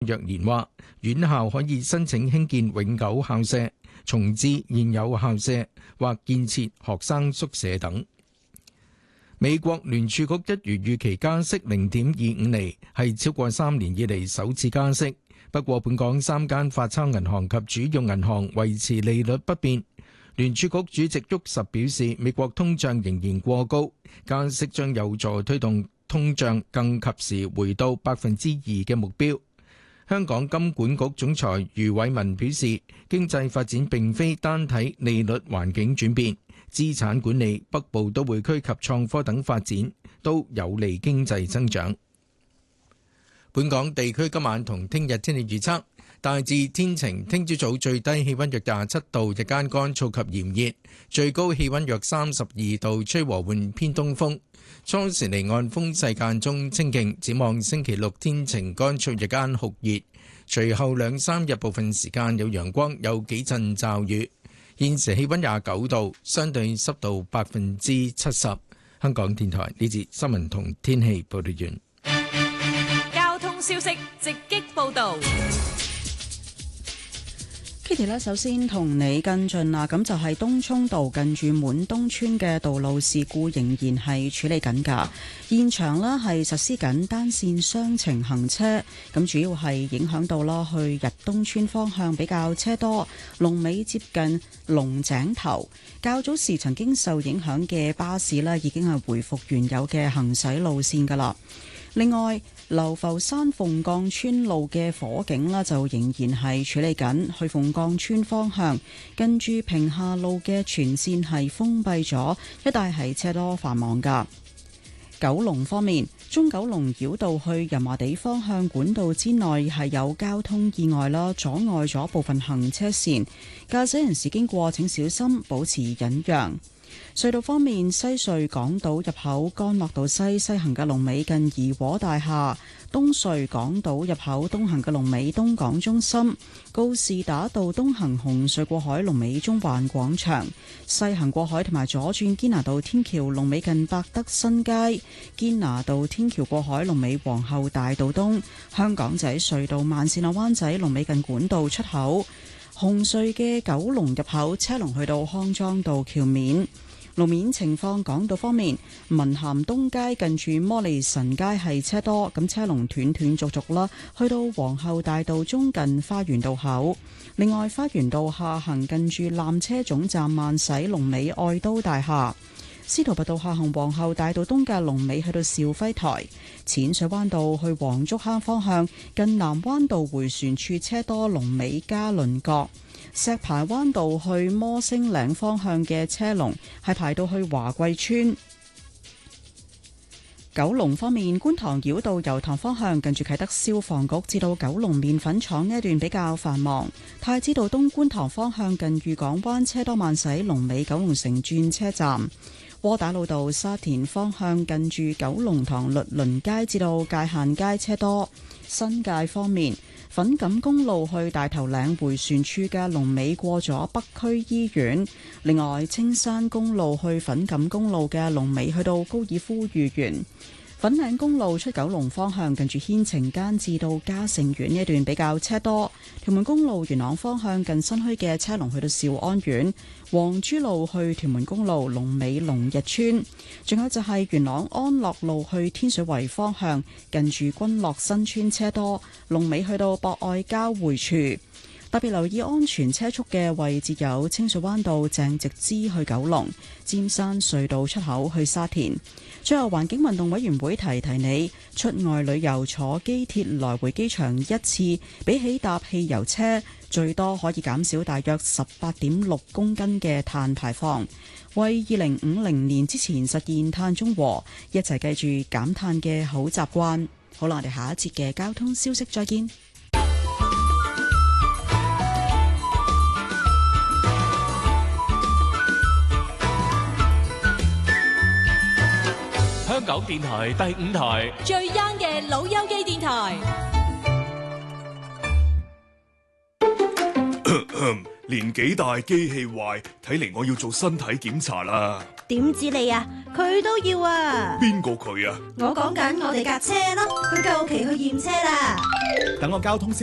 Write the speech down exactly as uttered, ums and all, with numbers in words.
若然話，院校可以申請興建永久校舍、重置現有校舍或建設學生宿舍等。美國聯儲局一如預期加息零點二五厘，係超過三年以嚟首次加息。不過，本港三間發鈔銀行及主要銀行維持利率不變。聯儲局主席沃什表示，美國通脹仍然過高，加息將有助推動通脹更及時回到百分之二嘅目標。香港金管局總裁余偉文表示，經濟發展並非單睇利率環境轉變，資產管理、北部都會區及創科等發展都有利經濟增長。本港地區今晚同聽日天氣預測，大致天晴，聽朝早最低氣溫約廿七度，日間乾燥及炎熱，最高氣溫約三十二度，吹和緩偏東風。初時離岸風勢間中清勁，展望星期六天晴乾燥，日間酷熱，隨後兩三日部分時間有陽光，有幾陣驟雨。現時氣溫廿九度，相對濕度百分之七十。香港電台呢節新聞同天氣報道完。 交通消息直擊報道。 Kitty 咧，首先同你跟進啊，咁就係東涌道近住滿東村嘅道路事故仍然係處理緊㗎。現場呢係實施緊單線雙程行車，咁主要係影響到啦去日東村方向比較車多，龍尾接近龍井頭。較早時曾經受影響嘅巴士呢已經係回復原有嘅行駛路線㗎啦。另外，流浮山鳳崗村路嘅火警呢就仍然係處理緊，去鳳崗村方向跟住屏廈路嘅全線係封閉咗，一帶係車多繁忙㗎。九龍方面，中九龍繞道去油麻地方向管道之內係有交通意外啦，阻礙咗部分行車線，駕駛人士經過請小心，保持忍讓。隧道方面，西隧港島入口干諾道西西行嘅龍尾近怡和大廈，東隧港島入口東行嘅龍尾東港中心，告士打道東行紅隧過海龍尾中環廣場，西行過海同埋左轉堅拿道天橋龍尾近百德新街，堅拿道天橋過海龍尾皇后大道東，香港仔隧道慢線落灣仔龍尾近管道出口，紅隧嘅九龍入口車龍去到康莊道橋面。路面情況，港島方面，文咸東街近住摩利臣街係車多，咁車龍斷斷續續啦，去到皇后大道中近花園道口。另外，花園道下行近住纜車總站慢駛龍尾愛都大廈。司徒拔道下行皇后大道東嘅龍尾去到兆輝台。淺水灣道去黃竹坑方向近南灣道迴旋處車多，龍尾嘉麟閣。石排灣道去摩星嶺方向嘅車龍係排到去華貴村。九龍方面，觀塘繞道油塘方向近住啟德消防局至到九龍麵粉廠呢一段比較繁忙。太子道東觀塘方向近裕港灣車多慢駛，龍尾九龍城轉車站。窩打老道沙田方向近住九龍塘律倫街至到界限街車多。新界方面，粉錦公路去大頭嶺迴旋處嘅龍尾過咗北區醫院。另外，青山公路去粉錦公路嘅龍尾去到高爾夫御園。粉嶺公路出九龍方向近住牽晴間至到嘉盛苑一段比較車多。屯門公路元朗方向近新墟嘅車龍去到兆安苑。黃珠路去屯門公路龍尾龍日村。仲有就係元朗安樂路去天水圍方向近住君樂新村車多，龍尾去到博愛交匯處。特別留意安全車速嘅位置有清水灣道鄭直之去九龍、尖山隧道出口去沙田。最後，環境運動委員會提提你，出外旅遊坐機鐵來回機場一次，比起搭汽油車，最多可以減少大約十八點六公斤嘅碳排放。為二零五零年之前實現碳中和，一齊記住減碳嘅好習慣。好啦，我哋下一節嘅交通消息再見。 香港電台第五台最 young 嘅老友記電台。 年紀大機器壞，睇嚟我要做身體檢查啦。 點知你啊，佢都要啊！ 邊個佢啊？ 我講緊我哋架車咯，佢夠期去驗車啦。 等我交通消